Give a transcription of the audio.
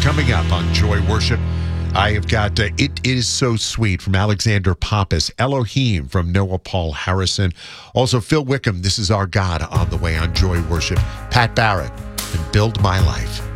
Coming up on Joy Worship, I have got It Is So Sweet from Alexander Pappas, Elohim from Noah Paul Harrison. Also, Phil Wickham, This Is Our God on the way on Joy Worship. Pat Barrett, and Build My Life.